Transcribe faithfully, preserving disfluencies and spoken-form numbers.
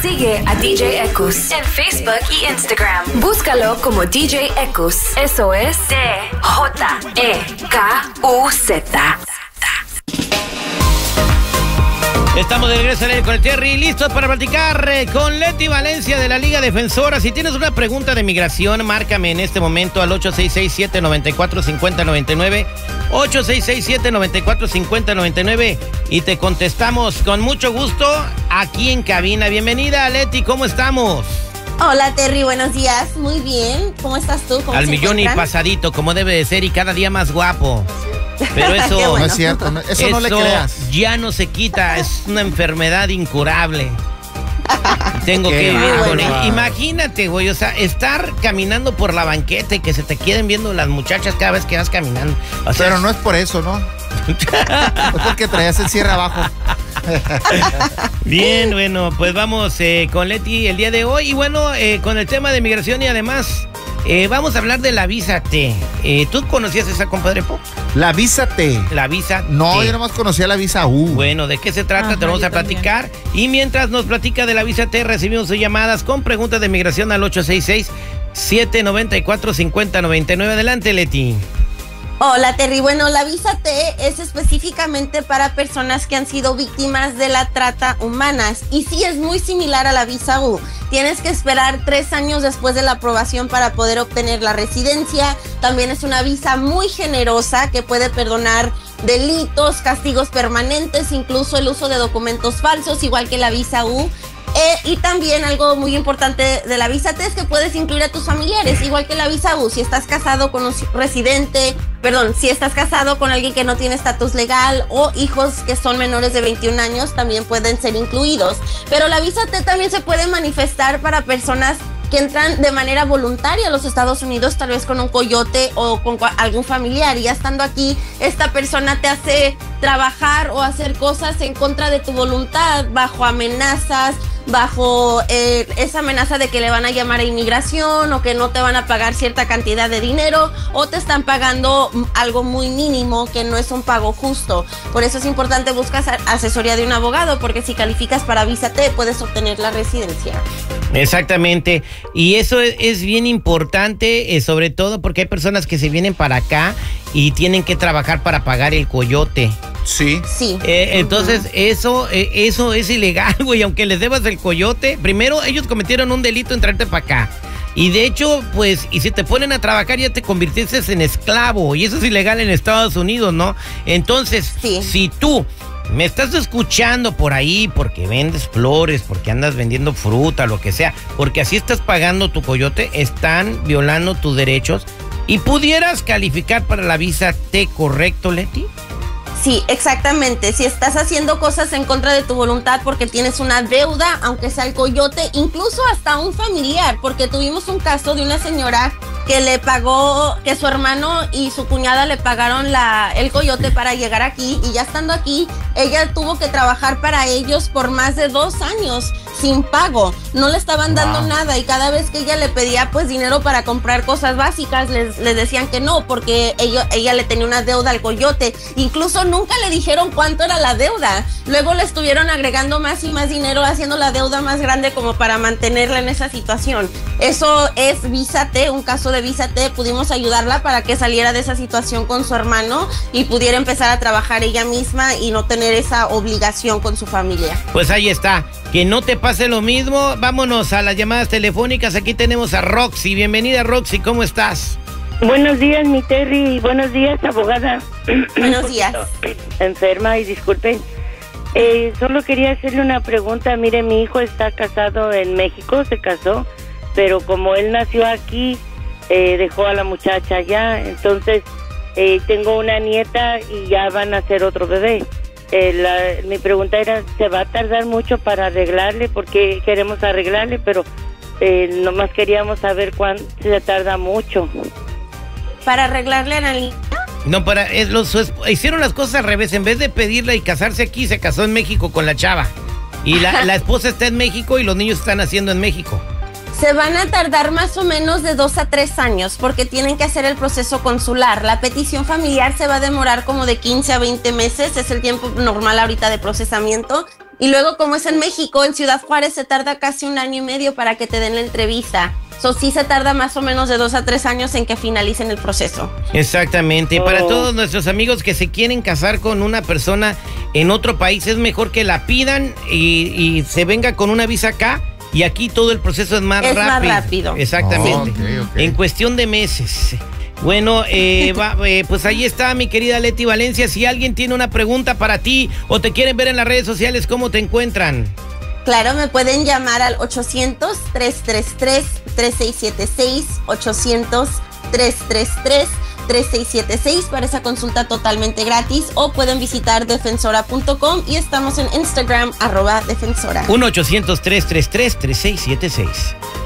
Sigue a D J Ekus en Facebook y Instagram. Búscalo como D J Ekus. Eso es D J E K U Z. Estamos de regreso con el Terry, listos para platicar eh, con Leti Valencia de la Liga Defensora. Si tienes una pregunta de migración, márcame en este momento al ocho seis seis, siete nueve cuatro, cinco cero nueve nueve, ocho seis seis, siete nueve cuatro, cinco cero nueve nueve, y te contestamos con mucho gusto aquí en cabina. Bienvenida, Leti, ¿cómo estamos? Hola, Terry, buenos días. Muy bien, ¿cómo estás tú? ¿Cómo Al se millón y encuentran? pasadito, como debe de ser, y cada día más guapo. Pero eso, Qué bueno. No es cierto, no, eso, eso no le creas. ya no se quita, es una enfermedad incurable. Tengo Qué que vivir bueno. con ella. Imagínate, güey, o sea, estar caminando por la banqueta y que se te queden viendo las muchachas cada vez que vas caminando. O sea, Pero no es por eso, ¿no? Es porque traías el cierre abajo. Bien, bueno, pues vamos eh, con Leti el día de hoy. Y bueno, eh, con el tema de migración y además eh, vamos a hablar de la visa T. Eh, ¿Tú conocías esa, compadre Po? La visa T. La visa No, T. yo nomás conocía la visa U. Bueno, ¿de qué se trata? Ajá, Te lo vamos yo a platicar. también. Y mientras nos platica de la visa T, recibimos sus llamadas con preguntas de migración al ocho seis seis, siete nueve cuatro, cinco cero nueve nueve. Adelante, Leti. Hola, Terry. Bueno, la visa T es específicamente para personas que han sido víctimas de la trata humanas. Y sí, es muy similar a la visa U. Tienes que esperar tres años después de la aprobación para poder obtener la residencia. También es una visa muy generosa que puede perdonar delitos, castigos permanentes, incluso el uso de documentos falsos, igual que la visa U. Eh, y también algo muy importante de la visa T es que puedes incluir a tus familiares, igual que la visa U. Si estás casado con un residente, perdón, si estás casado con alguien que no tiene estatus legal o hijos que son menores de veintiún años, también pueden ser incluidos. Pero la visa T también se puede manifestar para personas que entran de manera voluntaria a los Estados Unidos, tal vez con un coyote o con algún familiar, y ya estando aquí, esta persona te hace trabajar o hacer cosas en contra de tu voluntad, bajo amenazas, bajo eh, esa amenaza de que le van a llamar a inmigración o que no te van a pagar cierta cantidad de dinero o te están pagando algo muy mínimo que no es un pago justo. Por eso es importante buscar asesoría de un abogado, porque si calificas para visa T puedes obtener la residencia. Exactamente, y eso es, es bien importante, eh, sobre todo porque hay personas que se vienen para acá y tienen que trabajar para pagar el coyote. Sí. Sí. Eh, entonces, eso eh, eso es ilegal, güey, aunque les debas el coyote. Primero, ellos cometieron un delito en traerte para acá. Y de hecho, pues, y si te ponen a trabajar ya te convirtieses en esclavo. Y eso es ilegal en Estados Unidos, ¿no? Entonces, Sí. si tú me estás escuchando por ahí porque vendes flores, porque andas vendiendo fruta, lo que sea, porque así estás pagando tu coyote, están violando tus derechos y pudieras calificar para la visa T, ¿correcto, Leti? Sí, exactamente. Si estás haciendo cosas en contra de tu voluntad porque tienes una deuda, aunque sea el coyote, incluso hasta un familiar, porque tuvimos un caso de una señora que le pagó, que su hermano y su cuñada le pagaron la, el coyote para llegar aquí, y ya estando aquí, ella tuvo que trabajar para ellos por más de dos años sin pago. No le estaban dando Wow. nada, y cada vez que ella le pedía pues dinero para comprar cosas básicas, les, les decían que no, porque ella, ella le tenía una deuda al coyote. Incluso nunca le dijeron cuánto era la deuda. Luego le estuvieron agregando más y más dinero, haciendo la deuda más grande como para mantenerla en esa situación. Eso es visa T, un caso de visa T. Pudimos ayudarla para que saliera de esa situación con su hermano y pudiera empezar a trabajar ella misma y no tener esa obligación con su familia. Pues ahí está, que no te pase lo mismo. Vámonos a las llamadas telefónicas. Aquí tenemos a Roxy. Bienvenida, Roxy, ¿cómo estás? Buenos días, mi Terry. Buenos días, abogada. Buenos días. Enferma y disculpen. Eh, solo quería hacerle una pregunta. Mire, mi hijo está casado en México, se casó, pero como él nació aquí, eh, dejó a la muchacha allá. Entonces, eh, tengo una nieta y ya van a hacer otro bebé. Eh, la, mi pregunta era, ¿se va a tardar mucho para arreglarle? Porque queremos arreglarle, pero eh, nomás queríamos saber cuánto se tarda mucho. Para arreglarle a la niña. No, para, es, los, su esp- hicieron las cosas al revés. En vez de pedirla y casarse aquí, se casó en México con la chava. Y la, la esposa está en México y los niños están naciendo en México. Se van a tardar más o menos de dos a tres años porque tienen que hacer el proceso consular. La petición familiar se va a demorar como de quince a veinte meses, es el tiempo normal ahorita de procesamiento. Y luego, como es en México, en Ciudad Juárez se tarda casi un año y medio para que te den la entrevista. So, sí se tarda más o menos de dos a tres años en que finalicen el proceso. Exactamente. Y Oh. para todos nuestros amigos que se quieren casar con una persona en otro país, es mejor que la pidan y, y se venga con una visa acá. Y aquí todo el proceso es más Es más rápido. rápido. Exactamente. Oh, ok, ok. En cuestión de meses. Bueno, eh, va, eh, pues ahí está mi querida Leti Valencia. Si alguien tiene una pregunta para ti o te quieren ver en las redes sociales, ¿cómo te encuentran? Claro, me pueden llamar al ochocientos, tres tres tres, tres seis siete seis, ochocientos, tres tres tres, tres seis siete seis para esa consulta totalmente gratis, o pueden visitar defensora punto com y estamos en Instagram, arroba defensora. uno ochocientos, tres tres tres, tres seis siete seis.